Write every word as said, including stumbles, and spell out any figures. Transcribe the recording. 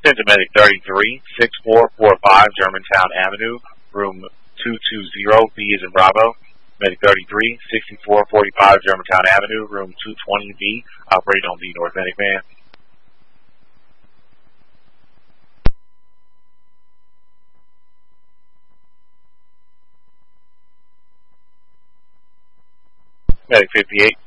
Attention Medic thirty-three, six four four five Germantown Avenue, room two two zero, B is in Bravo. Medic thirty-three, sixty-four forty-five Germantown Avenue, room two twenty B, operating on the North Medic van. Medic fifty-eight,